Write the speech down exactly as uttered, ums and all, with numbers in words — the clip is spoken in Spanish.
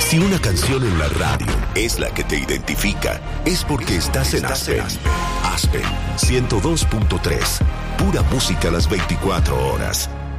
Si una canción en la radio es la que te identifica, es porque estás en Aspen. Aspen ciento dos punto tres. Pura música las veinticuatro horas.